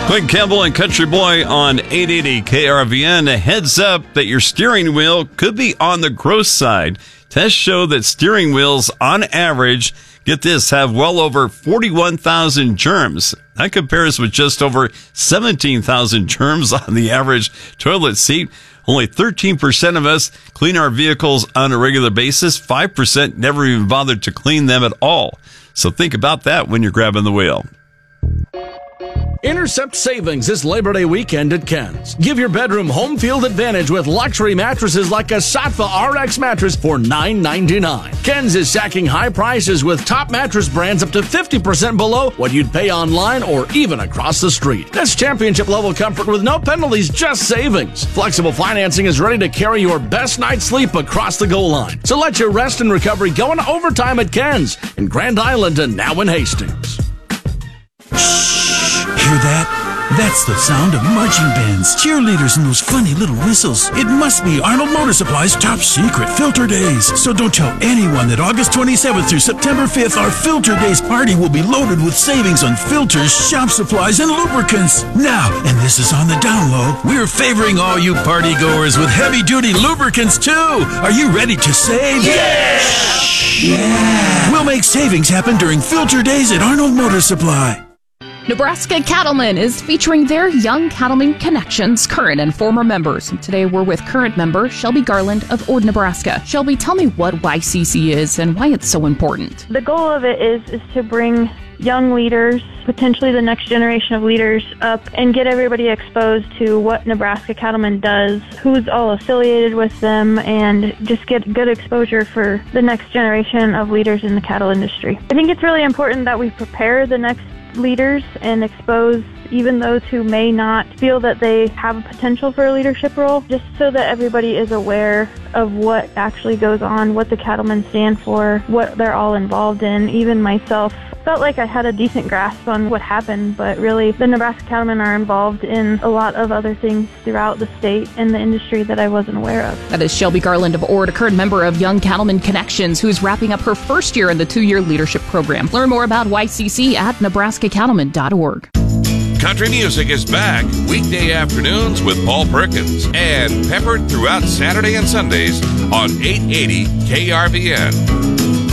Clint Campbell and Country Boy on 880 KRVN. A heads up that your steering wheel could be on the gross side. Tests show that steering wheels, on average, get this, have well over 41,000 germs. That compares with just over 17,000 germs on the average toilet seat. Only 13% of us clean our vehicles on a regular basis. 5% never even bothered to clean them at all. So think about that when you're grabbing the wheel. Intercept savings this Labor Day weekend at Ken's. Give your bedroom home field advantage with luxury mattresses like a Sattva RX mattress for $9.99. Ken's is sacking high prices with top mattress brands up to 50% below what you'd pay online or even across the street. That's championship level comfort with no penalties, just savings. Flexible financing is ready to carry your best night's sleep across the goal line. So let your rest and recovery go into overtime at Ken's in Grand Island and now in Hastings. Hear that? That's the sound of marching bands, cheerleaders, and those funny little whistles. It must be Arnold Motor Supply's top secret Filter Days. So don't tell anyone that August 27th through September 5th, our Filter Days party will be loaded with savings on filters, shop supplies, and lubricants. Now, and this is on the down low, we're favoring all you party goers with heavy-duty lubricants, too. Are you ready to save? Yeah! We'll make savings happen during Filter Days at Arnold Motor Supply. Nebraska Cattlemen is featuring their Young Cattlemen Connections current and former members. Today we're with current member Shelby Garland of Ord, Nebraska. Shelby, tell me what YCC is and why it's so important. The goal of it is to bring young leaders, potentially the next generation of leaders, up and get everybody exposed to what Nebraska Cattlemen does, who's all affiliated with them, and just get good exposure for the next generation of leaders in the cattle industry. I think it's really important that we prepare the next leaders and expose even those who may not feel that they have a potential for a leadership role, just so that everybody is aware of what actually goes on, what the cattlemen stand for, what they're all involved in. Even myself felt like I had a decent grasp on what happened, but really the Nebraska Cattlemen are involved in a lot of other things throughout the state and the industry that I wasn't aware of. That is Shelby Garland of Ord, a current member of Young Cattlemen Connections, who's wrapping up her first year in the 2-year leadership program. Learn more about YCC at nebraskacattlemen.org. Country music is back weekday afternoons with Paul Perkins and peppered throughout Saturday and Sundays on 880 KRVN.